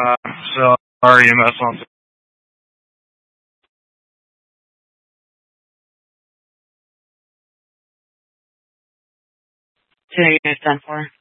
So our EMS wants. Today is done for.